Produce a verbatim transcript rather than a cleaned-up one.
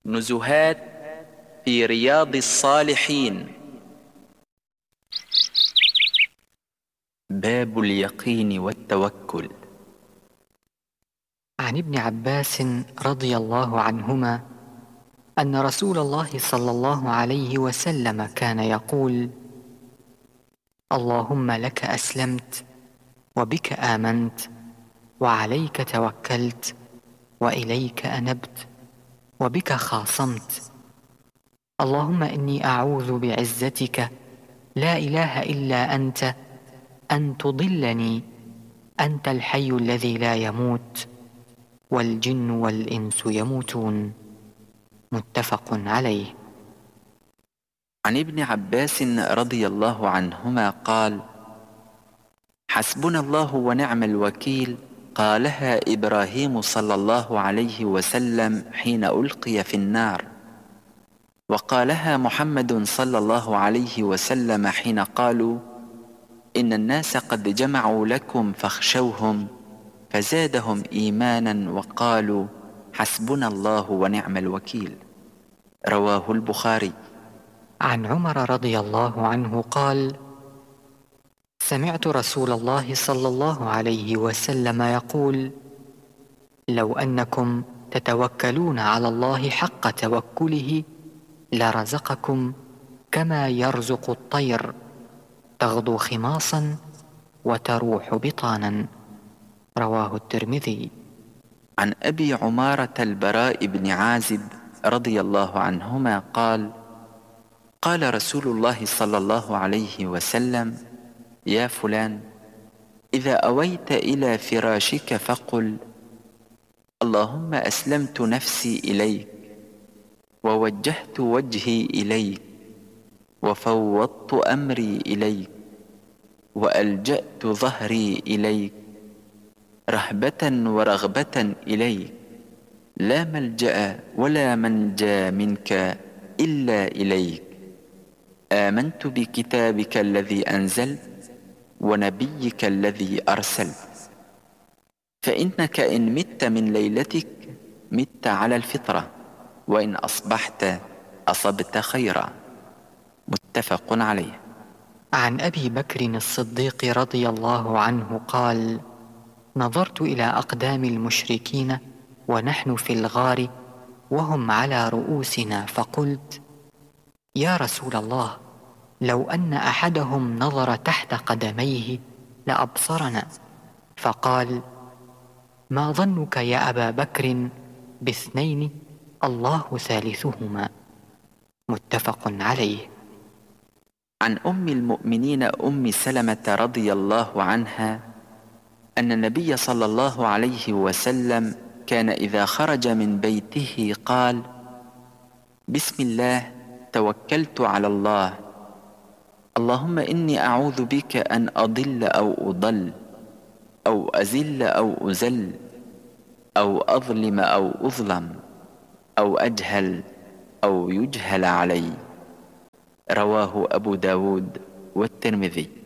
نزهات في رياض الصالحين. باب اليقين والتوكل. عن ابن عباس رضي الله عنهما أن رسول الله صلى الله عليه وسلم كان يقول: اللهم لك أسلمت، وبك آمنت، وعليك توكلت، وإليك أنبت، وبك خاصمت. اللهم إني أعوذ بعزتك لا إله إلا أنت أن تضلني، أنت الحي الذي لا يموت، والجن والإنس يموتون. متفق عليه. عن ابن عباس رضي الله عنهما قال: حسبنا الله ونعم الوكيل قالها إبراهيم صلى الله عليه وسلم حين ألقي في النار، وقالها محمد صلى الله عليه وسلم حين قالوا: إن الناس قد جمعوا لكم فاخشوهم، فزادهم إيمانا وقالوا: حسبنا الله ونعم الوكيل. رواه البخاري. عن عمر رضي الله عنه قال: سمعت رسول الله صلى الله عليه وسلم يقول: لو أنكم تتوكلون على الله حق توكله لرزقكم كما يرزق الطير، تغدو خماصا وتروح بطانا. رواه الترمذي. عن أبي عمارة البراء بن عازب رضي الله عنهما قال: قال رسول الله صلى الله عليه وسلم: يا فلان، إذا أويت إلى فراشك فقل: اللهم أسلمت نفسي إليك، ووجهت وجهي إليك، وفوضت أمري إليك، وألجأت ظهري إليك، رهبة ورغبة إليك، لا ملجأ ولا منجى منك إلا إليك. آمنت بكتابك الذي أنزلت ونبيك الذي أرسلت، فإنك إن مت من ليلتك مت على الفطرة، وإن أصبحت أصبت خيرا. متفق عليه. عن أبي بكر الصديق رضي الله عنه قال: نظرت إلى أقدام المشركين ونحن في الغار وهم على رؤوسنا، فقلت: يا رسول الله، لو أن أحدهم نظر تحت قدميه لأبصرنا. فقال: ما ظنك يا أبا بكر باثنين الله ثالثهما. متفق عليه. عن أم المؤمنين أم سلمة رضي الله عنها أن النبي صلى الله عليه وسلم كان إذا خرج من بيته قال: بسم الله توكلت على الله، اللهم إني أعوذ بك أن أضل أو أضل، أو أزل أو أزل، أو أظلم أو أظلم، أو أجهل أو يجهل علي. رواه أبو داود والترمذي.